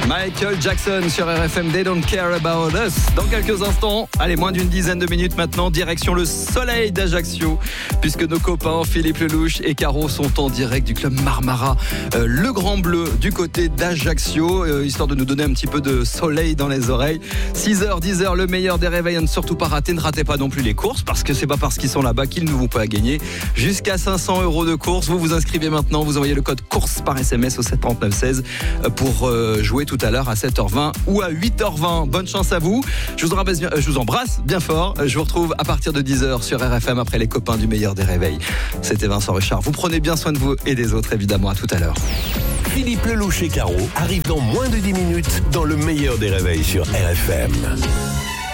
Michael Jackson sur RFM, They Don't Care About Us. Dans quelques instants, allez, moins d'une dizaine de minutes maintenant, direction le soleil d'Ajaccio, puisque nos copains Philippe Lelouch et Caro sont en direct du club Marmara, le Grand Bleu, du côté d'Ajaccio, histoire de nous donner un petit peu de soleil dans les oreilles. 6h, 10h, le meilleur des réveils, à ne surtout pas rater. Ne ratez pas non plus les courses, parce que c'est pas parce qu'ils sont là-bas qu'ils ne vont pas gagner. Jusqu'à 500 € de course. Vous vous inscrivez maintenant, vous envoyez le code course par SMS au 73916 pour jouer tout à l'heure à 7h20 ou à 8h20. Bonne chance à vous. Je vous embrasse bien fort. Je vous retrouve à partir de 10h sur RFM après les copains du meilleur des réveils. C'était Vincent Richard. Vous prenez bien soin de vous et des autres, évidemment. À tout à l'heure. Philippe Lelouch et Caro arrivent dans moins de 10 minutes dans le meilleur des réveils sur RFM.